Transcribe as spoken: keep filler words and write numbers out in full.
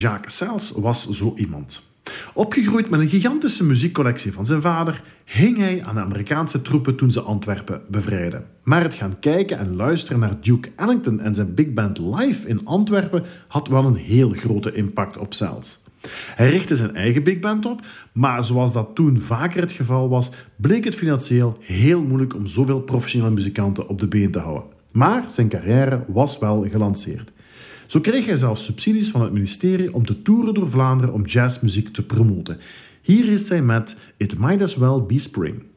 Jacques Sels was zo iemand. Opgegroeid met een gigantische muziekcollectie van zijn vader, hing hij aan de Amerikaanse troepen toen ze Antwerpen bevrijden. Maar het gaan kijken en luisteren naar Duke Ellington en zijn big band live in Antwerpen had wel een heel grote impact op Sels. Hij richtte zijn eigen big band op, maar zoals dat toen vaker het geval was, bleek het financieel heel moeilijk om zoveel professionele muzikanten op de been te houden. Maar zijn carrière was wel gelanceerd. Zo kreeg hij zelfs subsidies van het ministerie om te toeren door Vlaanderen om jazzmuziek te promoten. Hier is hij met It Might As Well Be Spring.